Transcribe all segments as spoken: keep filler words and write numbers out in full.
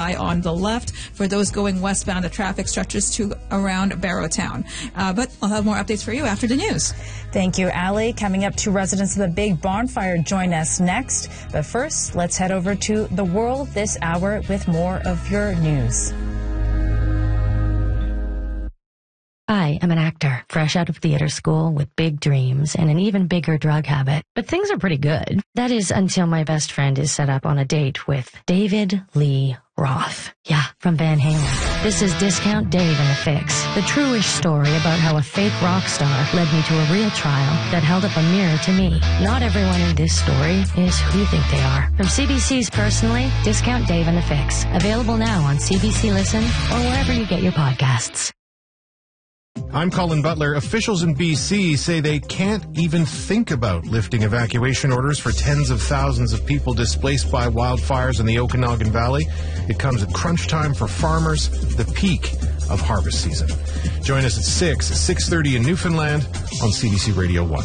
eye on the left. For those going westbound, the traffic stretches to around Barrowtown. Uh, but I'll have more updates for you after the news. Thank you, Allie. Coming up, two residents of the Big Bonfire join us next. But first, let's head over to The World this hour with more of your news. I am an actor, fresh out of theater school with big dreams and an even bigger drug habit. But things are pretty good. That is until my best friend is set up on a date with David Lee Roth. Yeah, from Van Halen. This is Discount Dave and the Fix, the true-ish story about how a fake rock star led me to a real trial that held up a mirror to me. Not everyone in this story is who you think they are. From C B C's Personally, Discount Dave and the Fix. Available now on C B C Listen or wherever you get your podcasts. I'm Colin Butler. Officials in B C say they can't even think about lifting evacuation orders for tens of thousands of people displaced by wildfires in the Okanagan Valley. It comes at crunch time for farmers, the peak of harvest season. Join us at six, six thirty in Newfoundland on C B C Radio one.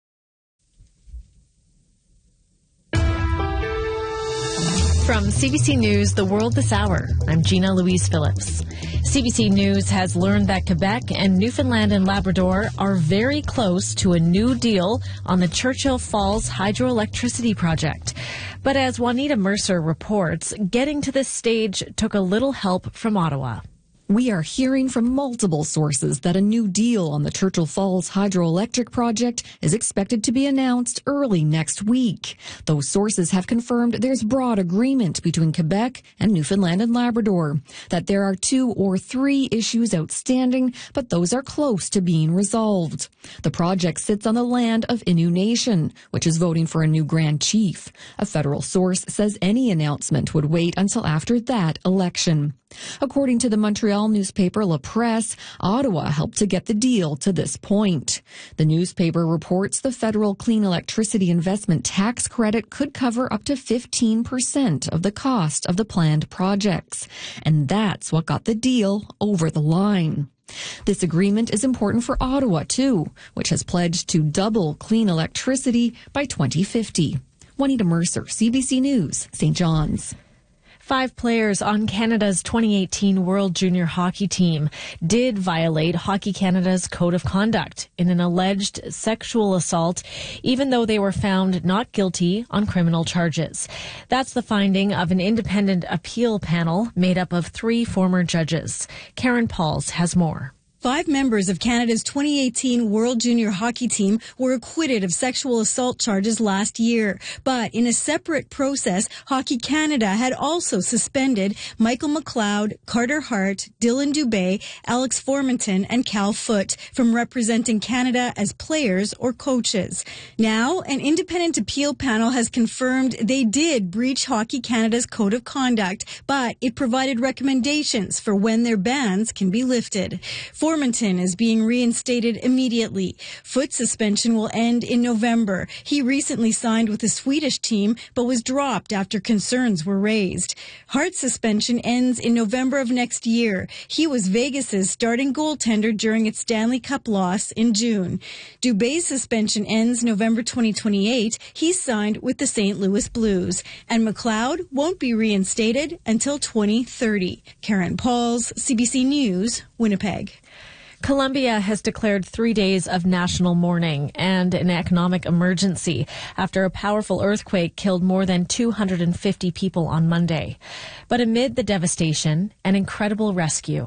From C B C News, The World This Hour, I'm Gina Louise Phillips. C B C News has learned that Quebec and Newfoundland and Labrador are very close to a new deal on the Churchill Falls hydroelectricity project. But as Juanita Mercer reports, getting to this stage took a little help from Ottawa. We are hearing from multiple sources that a new deal on the Churchill Falls hydroelectric project is expected to be announced early next week. Those sources have confirmed there's broad agreement between Quebec and Newfoundland and Labrador, that there are two or three issues outstanding, but those are close to being resolved. The project sits on the land of Innu Nation, which is voting for a new Grand Chief. A federal source says any announcement would wait until after that election. According to the Montreal newspaper La Presse, Ottawa helped to get the deal to this point. The newspaper reports the federal clean electricity investment tax credit could cover up to fifteen percent of the cost of the planned projects. And that's what got the deal over the line. This agreement is important for Ottawa, too, which has pledged to double clean electricity by twenty fifty. Juanita Mercer, C B C News, Saint John's. Five players on Canada's twenty eighteen World Junior Hockey team did violate Hockey Canada's code of conduct in an alleged sexual assault, even though they were found not guilty on criminal charges. That's the finding of an independent appeal panel made up of three former judges. Karen Pauls has more. Five members of Canada's twenty eighteen World Junior Hockey team were acquitted of sexual assault charges last year. But in a separate process, Hockey Canada had also suspended Michael McLeod, Carter Hart, Dylan Dubé, Alex Formanton, and Cal Foote from representing Canada as players or coaches. Now, an independent appeal panel has confirmed they did breach Hockey Canada's code of conduct, but it provided recommendations for when their bans can be lifted. Formanton is being reinstated immediately. Foote's suspension will end in November. He recently signed with the Swedish team, but was dropped after concerns were raised. Hart's suspension ends in November of next year. He was Vegas's starting goaltender during its Stanley Cup loss in June. Dubé's suspension ends November twenty twenty-eight. He signed with the Saint Louis Blues. And McLeod won't be reinstated until twenty thirty. Karen Pauls, C B C News, Winnipeg. Colombia has declared three days of national mourning and an economic emergency after a powerful earthquake killed more than two hundred fifty people on Monday. But amid the devastation, an incredible rescue.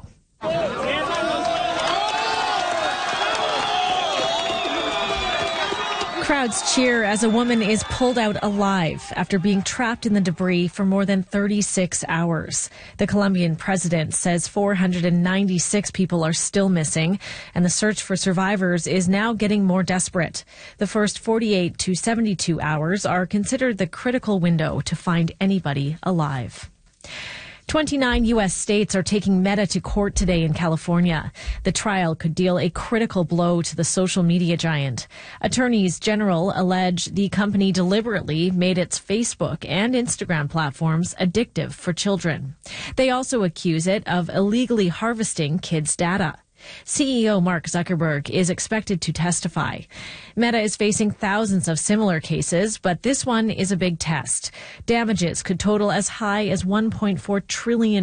Crowds cheer as a woman is pulled out alive after being trapped in the debris for more than thirty-six hours. The Colombian president says four hundred ninety-six people are still missing, and the search for survivors is now getting more desperate. The first forty-eight to seventy-two hours are considered the critical window to find anybody alive. twenty-nine U S states are taking Meta to court today in California. The trial could deal a critical blow to the social media giant. Attorneys general allege the company deliberately made its Facebook and Instagram platforms addictive for children. They also accuse it of illegally harvesting kids' data. C E O Mark Zuckerberg is expected to testify. Meta is facing thousands of similar cases, but this one is a big test. Damages could total as high as one point four trillion